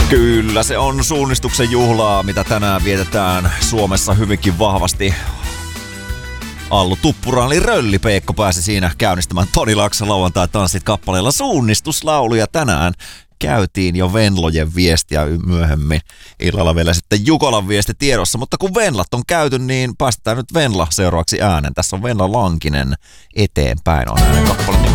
Kyllä, se on suunnistuksen juhlaa, mitä tänään vietetään Suomessa hyvinkin vahvasti. Allu Tuppurainen eli Rölli-Peekko pääsi siinä käynnistämään Toni Laakson lauantai-tanssit kappaleella suunnistuslaulu, ja tänään käytiin jo Venlojen viestiä myöhemmin. Illalla vielä sitten Jukolan viesti tiedossa, mutta kun Venlat on käyty, niin päästetään nyt Venla seuraavaksi äänen. Tässä on Venla Lankinen eteenpäin on äänen kappale nimeltä.